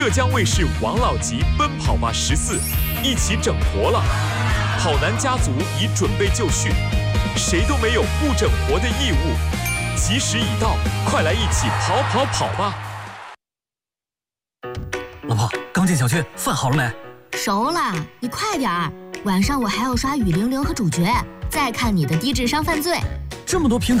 浙江卫视王老吉《奔跑吧14》一起整活了，跑男家族已准备就绪，谁都没有不整活的义务。吉时已到，快来一起跑吧！ 老婆，刚进小区，饭好了没？ 熟了，你快点儿！晚上我还要刷雨霖铃和主角，再看你的低智商犯罪。 这么多平台。